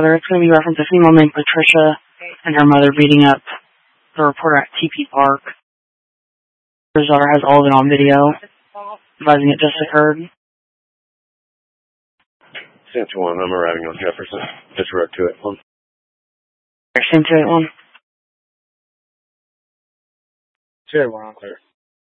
It's going to be referenced a female named Patricia and her mother beating up the reporter at TP Park. Her daughter has all of it on video, advising it just occurred. Sam 2-1, I'm arriving on Jefferson. Just direct 281. Sam 281. 281, on clear.